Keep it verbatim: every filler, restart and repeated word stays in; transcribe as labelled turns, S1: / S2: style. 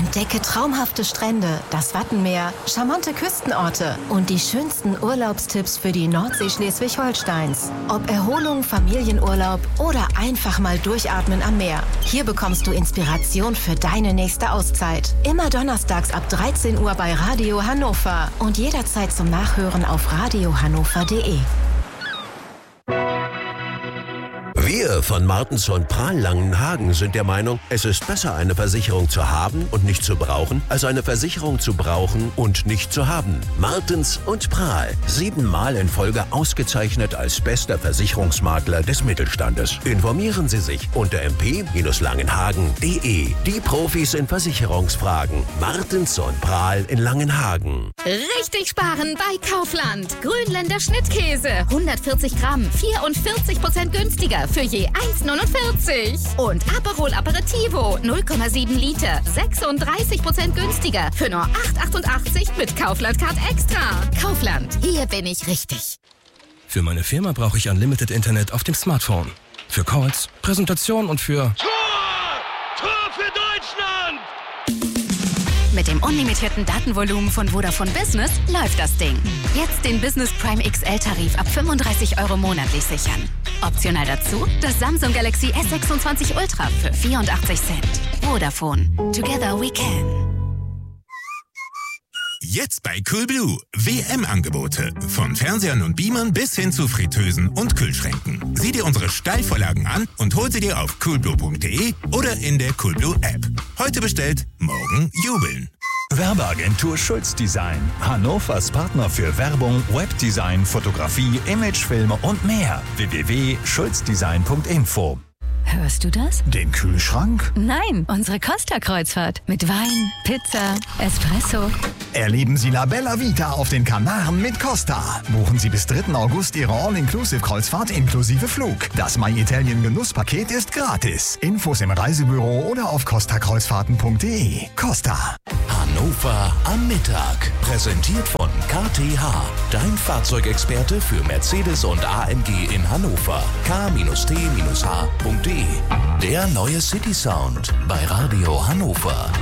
S1: Entdecke traumhafte Strände, das Wattenmeer, charmante Küstenorte und die schönsten Urlaubstipps für die Nordsee Schleswig-Holsteins. Ob Erholung, Familienurlaub oder einfach mal durchatmen am Meer. Hier bekommst du Inspiration für deine nächste Auszeit. Immer donnerstags ab dreizehn Uhr bei Radio Hannover und jederzeit zum Nachhören auf radio hannover punkt de.
S2: Wir von Martens und Prahl Langenhagen sind der Meinung, es ist besser, eine Versicherung zu haben und nicht zu brauchen, als eine Versicherung zu brauchen und nicht zu haben. Martens und Prahl, siebenmal in Folge ausgezeichnet als bester Versicherungsmakler des Mittelstandes. Informieren Sie sich unter m p langenhagen punkt de. Die Profis in Versicherungsfragen. Martens und Prahl in Langenhagen.
S3: Richtig sparen bei Kaufland. Grünländer Schnittkäse, hundertvierzig Gramm, vierundvierzig Prozent günstiger für je eins neunundvierzig. Und Aperol Aperitivo, null Komma sieben Liter, sechsunddreißig Prozent günstiger für nur acht achtundachtzig mit Kaufland Card Extra. Kaufland, hier bin ich richtig.
S4: Für meine Firma brauche ich Unlimited Internet auf dem Smartphone. Für Calls, Präsentation und für...
S5: Tor! Tor für Deutschland!
S3: Mit dem unlimitierten Datenvolumen von Vodafone Business läuft das Ding. Jetzt den Business Prime X L-Tarif ab fünfunddreißig Euro monatlich sichern. Optional dazu das Samsung Galaxy S sechsundzwanzig Ultra für vierundachtzig Cent. Vodafone. Together we can.
S6: Jetzt bei Coolblue. W M-Angebote. Von Fernsehern und Beamern bis hin zu Fritteusen und Kühlschränken. Sieh dir unsere Steilvorlagen an und hol sie dir auf coolblue punkt de oder in der Coolblue-App. Heute bestellt, morgen jubeln.
S7: Werbeagentur Schulz Design. Hannovers Partner für Werbung, Webdesign, Fotografie, Imagefilme und mehr. w w w punkt schulz design punkt info.
S8: Hörst du das?
S7: Den Kühlschrank?
S8: Nein, unsere Costa-Kreuzfahrt. Mit Wein, Pizza, Espresso.
S9: Erleben Sie La Bella Vita auf den Kanaren mit Costa. Buchen Sie bis dritten August Ihre All-Inclusive-Kreuzfahrt inklusive Flug. Das My Italien Genusspaket ist gratis. Infos im Reisebüro oder auf costa kreuzfahrten punkt de. Costa.
S2: Hannover am Mittag. Präsentiert von K T H. Dein Fahrzeugexperte für Mercedes und A M G in Hannover. k T H punkt de. Der neue City Sound bei Radio Hannover.